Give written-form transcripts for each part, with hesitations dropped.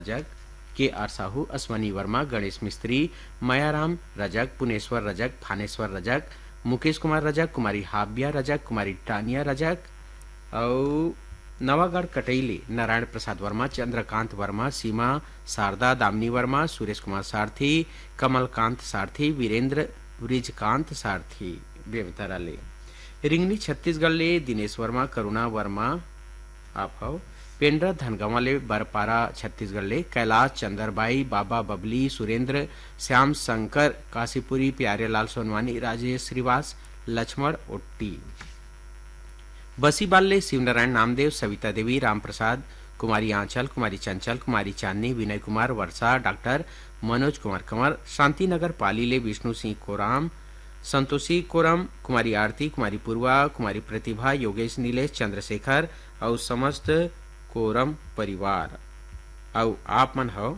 रजक, के आर साहू, अश्वनी वर्मा, गणेश मिस्त्री, मायाराम रजक, पुनेश्वर रजक, फानेश्वर रजक, मुकेश कुमार रजक, कुमारी हाबिया रजक, कुमारी टानिया रजक और नवागढ़ कटैली नारायण प्रसाद वर्मा, चंद्रकांत वर्मा, सीमा शारदा, दामिनी वर्मा, सुरेश कुमार सारथी, कमलकांत सारथी, वीरेंद्र ब्रिजकांत सारथी बेवतराले रिंगनी छत्तीसगढ़ ले दिनेश वर्मा, करुणा वर्मा आप हो पेंड्रा धनगंवा बरपारा छत्तीसगढ़ ले कैलाश चंद्रबाई, बाबा बबली, सुरेंद्र, श्याम शंकर काशीपुरी, प्यारेलाल सोनवानी, राजेश श्रीवास, लक्ष्मण ओट्टी बसीबाल ले शिवनारायण नामदेव, सविता देवी, राम प्रसाद, कुमारी आंचल, कुमारी चंचल, कुमारी चांदनी, विनय कुमार वर्षा, डॉक्टर मनोज कुमार कंवर, शांतिनगर पाली ले विष्णु सिंह कोराम, संतोषी कोरम, कुमारी आरती, कुमारी पूर्वा, कुमारी प्रतिभा, योगेश नीलेश, चंद्रशेखर और समस्त कोरम परिवार और आप मन हो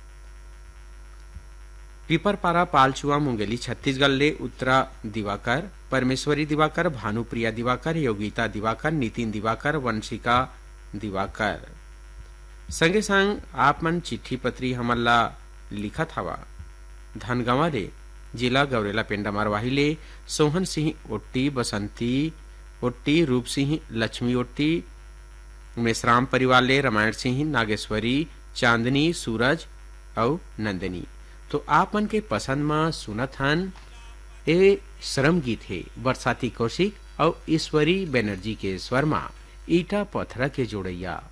पिपरपारा पालचुआ मुंगेली छत्तीसगढ़ ले उत्तरा दिवाकर, परमेश्वरी दिवाकर, भानुप्रिया दिवाकर, योगिता दिवाकर, नितिन दिवाकर, वंशिका दिवाकर संगे संग आप मन चिट्ठी पत्री हमला लिखत हवा धनगंवा ले जिला गौरेला पेंडा मरवाही ले सोहन सिंह ओट्टी, बसंती ओट्टी, रूप सिंह, लक्ष्मी ओट्टी, मेसराम परिवार ले रामायण सिंह, नागेश्वरी, चांदनी, सूरज और नंदनी। तो आप मन के पसंद में सुनत हन ए श्रम गीत है बरसाती कौशिक और ईश्वरी बनर्जी के स्वर में ईटा पत्थर के जोड़ैया।